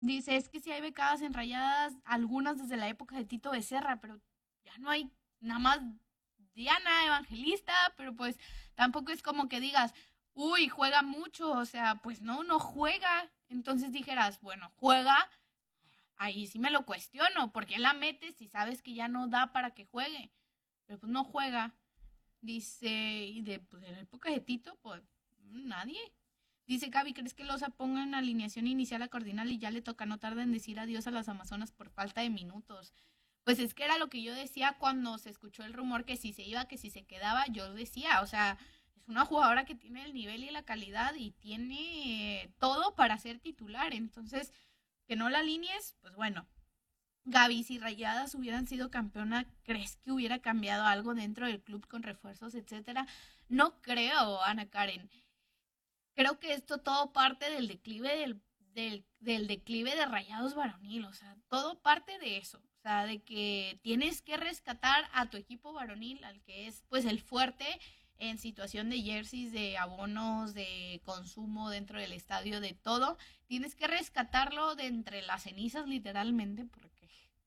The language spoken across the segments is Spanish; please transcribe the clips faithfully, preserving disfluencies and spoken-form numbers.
Dice, es que sí hay becadas en Rayadas, algunas desde la época de Tito Becerra, pero ya no hay nada más Diana Evangelista, pero pues tampoco es como que digas, uy, juega mucho, o sea, pues no, no juega. Entonces dijeras, bueno, juega, ahí sí me lo cuestiono, ¿por qué la metes si sabes que ya no da para que juegue? Pero pues no juega. Dice, y de, pues, de la época de Tito, pues nadie. Dice Gaby, ¿crees que Loza ponga en alineación inicial a Cardinal y ya le toca? No tarda en decir adiós a las Amazonas por falta de minutos. Pues es que era lo que yo decía cuando se escuchó el rumor que si se iba, que si se quedaba, yo decía, o sea, es una jugadora que tiene el nivel y la calidad y tiene eh, todo para ser titular. Entonces, que no la alinees, pues bueno, Gaby, si Rayadas hubieran sido campeona, ¿crees que hubiera cambiado algo dentro del club con refuerzos, etcétera? No creo, Ana Karen. Creo que esto todo parte del declive del, del, del declive de Rayados varonil, o sea, todo parte de eso, o sea, de que tienes que rescatar a tu equipo varonil, al que es pues el fuerte en situación de jerseys, de abonos, de consumo dentro del estadio, de todo, tienes que rescatarlo de entre las cenizas literalmente, porque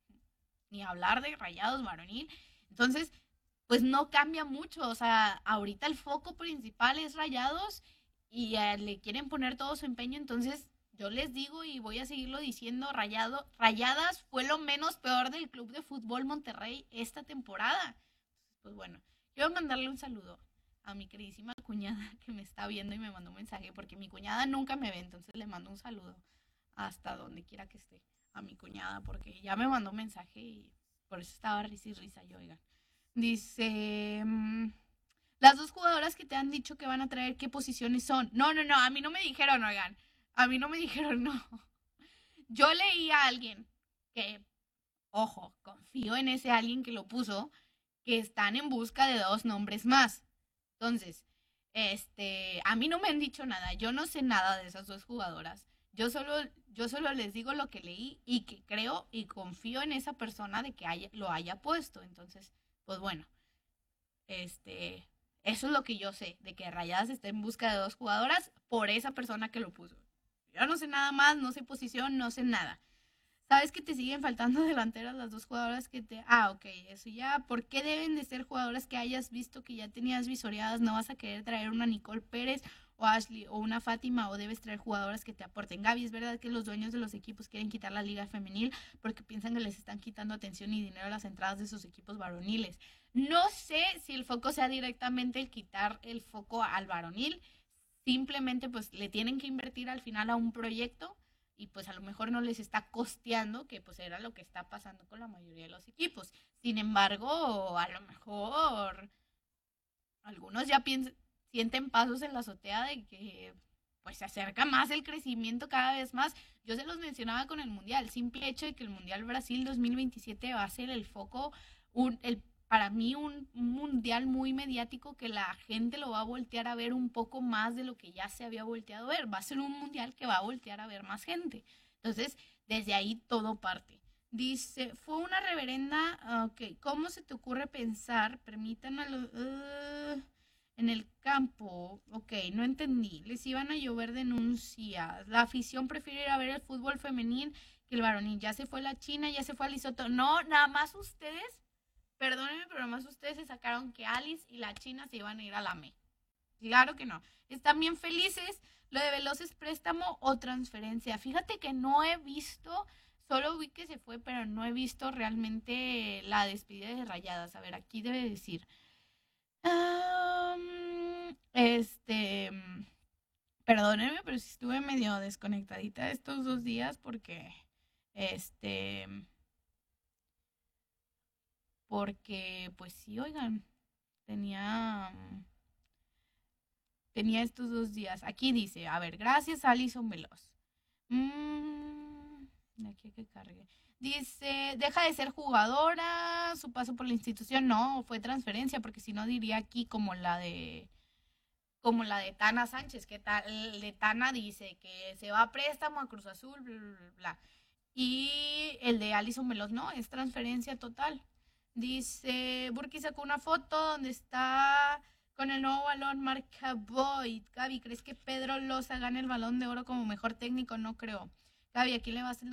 ni hablar de Rayados varonil. Entonces, pues no cambia mucho. O sea, ahorita el foco principal es Rayados y eh, le quieren poner todo su empeño. Entonces, yo les digo y voy a seguirlo diciendo, Rayado, Rayadas fue lo menos peor del Club de Fútbol Monterrey esta temporada. Pues bueno, quiero mandarle un saludo a mi queridísima cuñada que me está viendo y me mandó un mensaje, porque mi cuñada nunca me ve, entonces le mando un saludo hasta donde quiera que esté a mi cuñada, porque ya me mandó un mensaje y por eso estaba risa y risa yo, oigan. Dice, mm, las dos jugadoras que te han dicho que van a traer, ¿qué posiciones son? No, no, no, a mí no me dijeron, oigan, a mí no me dijeron, no. Yo leí a alguien que, ojo, confío en ese alguien que lo puso, que están en busca de dos nombres más. Entonces, este, a mí no me han dicho nada, yo no sé nada de esas dos jugadoras. Yo solo, yo solo les digo lo que leí y que creo y confío en esa persona de que haya, lo haya puesto. Entonces, pues bueno, este, eso es lo que yo sé, de que Rayadas está en busca de dos jugadoras por esa persona que lo puso. Yo no sé nada más, no sé posición, no sé nada. ¿Sabes que te siguen faltando delanteras las dos jugadoras que te... Ah, ok, eso ya. ¿Por qué deben de ser jugadoras que hayas visto que ya tenías visoreadas? ¿No vas a querer traer una Nicole Pérez o Ashley o una Fátima o debes traer jugadoras que te aporten? Gaby, es verdad que los dueños de los equipos quieren quitar la liga femenil porque piensan que les están quitando atención y dinero a las entradas de sus equipos varoniles. No sé si el foco sea directamente el quitar el foco al varonil. Simplemente pues le tienen que invertir al final a un proyecto y pues a lo mejor no les está costeando, que pues era lo que está pasando con la mayoría de los equipos. Sin embargo, a lo mejor algunos ya piensan, sienten pasos en la azotea de que pues se acerca más el crecimiento cada vez más. Yo se los mencionaba con el Mundial, simple hecho de que el Mundial Brasil dos mil veintisiete va a ser el foco, un, el, para mí un, un mundial muy mediático que la gente lo va a voltear a ver un poco más de lo que ya se había volteado a ver. Va a ser un mundial que va a voltear a ver más gente. Entonces, desde ahí todo parte. Dice, fue una reverenda, ah, ok, ¿cómo se te ocurre pensar? Permitan a los... Uh, en el campo, ok, no entendí. Les iban a llover denuncias. La afición prefiere ir a ver el fútbol femenil que el varonil. Ya se fue la China, ya se fue Alisoto. No, nada más ustedes, perdónenme, pero nada más ustedes se sacaron que Alice y la China se iban a ir a la M E. Claro que no. Están bien felices. Lo de Veloces préstamo o transferencia. Fíjate que no he visto, solo vi que se fue, pero no he visto realmente la despedida de Rayadas. A ver, aquí debe decir. Um, este, perdónenme, pero si estuve medio desconectadita estos dos días porque, este, porque, pues sí, oigan, tenía, tenía estos dos días. Aquí dice, a ver, gracias Alison Veloz. Mm, de aquí a que cargue. Dice, deja de ser jugadora, su paso por la institución, no, fue transferencia, porque si no diría aquí como la de como la de Tana Sánchez, que ta, de Tana dice que se va a préstamo a Cruz Azul, bla, bla, bla. Y el de Alison Veloz, no, es transferencia total. Dice, Burki sacó una foto donde está con el nuevo balón marca Boyd. Gaby, ¿crees que Pedro Loza gane el balón de oro como mejor técnico? No creo. Gaby, ¿a quién le vas el